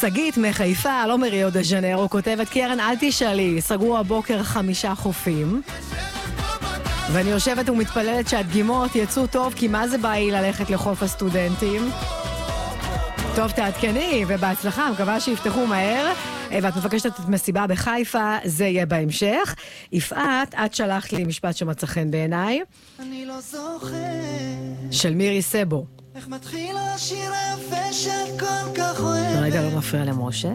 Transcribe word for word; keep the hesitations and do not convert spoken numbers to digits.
סגית מחיפה, לא מריו דה ז'נרו, כותבת קרן, אל תשאלי, סגרו הבוקר חמישה חופים. ואני יושבת ומתפללת שהדגימות יצאו טוב, כי מה זה בעי ללכת לחוף הסטודנטים? טוב, תעדכני, ובהצלחה, מקווה שיפתחו מהר. ואת מבקשת את מסיבה בחיפה, זה יהיה בהמשך. יפעת, את שלחת לי משפט שמצא חן בעיניי. אני לא זוכר של מירי סבו. איך מתחיל השיר היפה שאת כל כך אוהבת. רגע, לא מפריע למשה.